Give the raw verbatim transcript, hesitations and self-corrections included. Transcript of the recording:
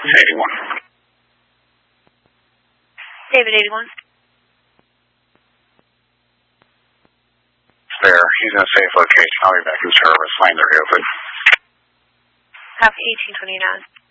eighty-one. David eighty-one. There. He's in a safe location. I'll be back in service. Lanes are open. Copy eighteen twenty-nine.